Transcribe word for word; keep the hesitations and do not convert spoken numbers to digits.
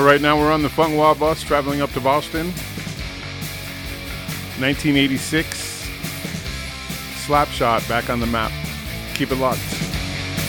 right now we're on the Fungwa bus traveling up to Boston. nineteen eighty-six. Slapshot back on the map. Keep it locked.